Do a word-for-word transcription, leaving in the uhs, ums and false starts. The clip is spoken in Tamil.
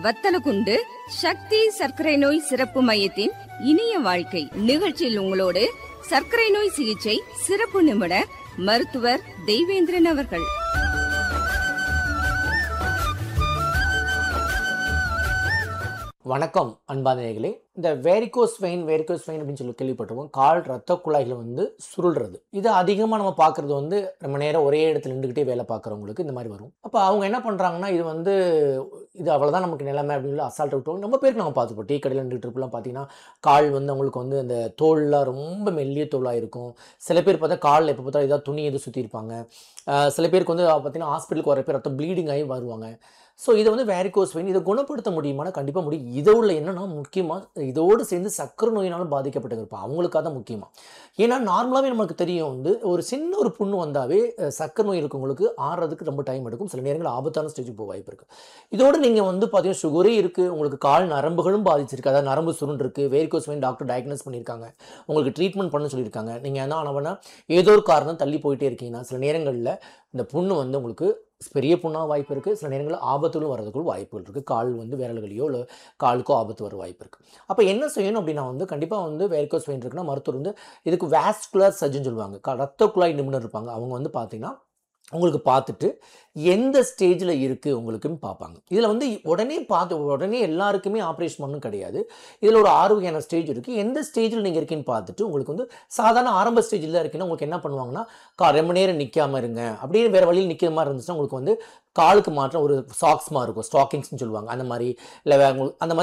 வத்தலகுண்டு சக்தி சர்க்கரை நோய் சிறப்பு மையத்தின் இனிய வாழ்க்கை நிகழ்ச்சியில் உங்களோடு சர்க்கரை நோய் சிகிச்சை சிறப்பு நிபுணர் மருத்துவர் தெய்வேந்திரன் அவர்கள். வணக்கம் அன்பானவர்களே. இந்த வேரிகோஸ் வெயின் வேரிகோஸ் வெயின் அப்படின்னு சொல்லி கேள்விப்பட்டிருக்கோம். கால் ரத்த குழாய்களை வந்து சுருள்றது, இது அதிகமாக நம்ம பார்க்குறது வந்து ரொம்ப நேரம் ஒரே இடத்துல நின்றுக்கிட்டே வேலை பார்க்குறவங்களுக்கு இந்த மாதிரி வரும். அப்போ அவங்க என்ன பண்ணுறாங்கன்னா, இது வந்து இது அவ்வளோதான் நமக்கு நிலைமை அப்படின்னு சொல்லி அசால்ட்டை விட்டுவாங்க. நம்ம பேருக்கு நம்ம பார்த்துப்போம். டீ கடையில் நின்றுட்டு இருப்பெல்லாம் பார்த்தீங்கன்னா கால் வந்து அவங்களுக்கு வந்து அந்த தோல்லாம் ரொம்ப மெல்லிய தோலாக இருக்கும். சில பேர் பார்த்தா காலில் எப்போ பார்த்தா ஏதாவது துணி எதுவும் சுற்றி இருப்பாங்க. சில பேருக்கு வந்து பார்த்தீங்கன்னா ஹாஸ்பிட்டலுக்கு வர பேர் ரத்தம் ப்ளீடிங் ஆகி வருவாங்க. ஸோ இதை வந்து வேரிகோஸ் வெயின் இதை குணப்படுத்த முடியுமானா கண்டிப்பாக முடியும். இதோட என்னென்னா முக்கியமாக இதோடு சேர்ந்து சக்கரை நோயினாலும் பாதிக்கப்பட்டு இருப்போம். அவங்களுக்காக தான் முக்கியமாக. ஏன்னா நார்மலாகவே நமக்கு தெரியும் வந்து ஒரு சின்ன ஒரு புண்ணு வந்தாவே சக்கரை நோய் இருக்கவங்களுக்கு ஆறுறதுக்கு ரொம்ப டைம் எடுக்கும். சில நேரங்கள் ஆபத்தான ஸ்டேஜுக்கு போக வாய்ப்பு இருக்குது. இதோடு நீங்கள் வந்து பார்த்தீங்கன்னா சுகரே இருக்குது, உங்களுக்கு கால் நரம்புகளும் பாதிச்சிருக்கு, அதாவது நரம்பு சுருண்டு இருக்குது, வேரிகோஸ் வெயின் டாக்டர் டயக்னோஸ் பண்ணியிருக்காங்க, உங்களுக்கு ட்ரீட்மெண்ட் பண்ண சொல்லியிருக்காங்க. நீங்கள் என்ன ஆனவனா ஏதோ ஒரு காரணம் தள்ளி போயிட்டே இருக்கீங்கன்னா சில நேரங்களில் இந்த புண்ணு வந்து உங்களுக்கு பெரிய புண்ணாக வாய்ப்பு இருக்குது. சில நேரங்களில் ஆபத்துகளும் வரதுக்குள்ள வாய்ப்புகள் இருக்குது. கால் வந்து விரல்களையோ இல்லை காலுக்கோ ஆபத்து வர வாய்ப்பு இருக்குது. அப்போ என்ன செய்யணும் அப்படின்னா வந்து கண்டிப்பாக வந்து வேரிகோஸ் வெயின் இருக்குன்னா மருத்துவர் வந்து இதுக்கு வாஸ்குலர் சர்ஜன் சொல்லுவாங்க, ரத்த குழாய் நிபுணர் இருப்பாங்க. அவங்க வந்து பார்த்தீங்கன்னா உங்களுக்கு பார்த்துட்டு எந்த ஸ்டேஜில் இருக்குது உங்களுக்குன்னு பார்ப்பாங்க. இதில் வந்து உடனே பார்த்து உடனே எல்லாருக்குமே ஆப்ரேஷன் பண்ணணும் கிடையாது. இதில் ஒரு ஆறு வகையான ஸ்டேஜ் இருக்குது. எந்த ஸ்டேஜில் நீங்கள் இருக்கீன்னு பார்த்துட்டு உங்களுக்கு வந்து சாதாரண ஆரம்ப ஸ்டேஜில் இருக்குன்னா உங்களுக்கு என்ன பண்ணுவாங்கன்னா, கா ரொம்ப நேரம் நிற்காமல் இருங்க, அப்படியே வேறு வழியில் நிற்கிற மாதிரி இருந்துச்சுன்னா உங்களுக்கு வந்து காலுக்கு மாற்றம் ஒரு சாக்ஸ் மாதிரி இருக்கும், ஸ்டாக்கிங்ஸ்னு சொல்லுவாங்க. அந்த மாதிரி இல்லை அந்த மாதிரி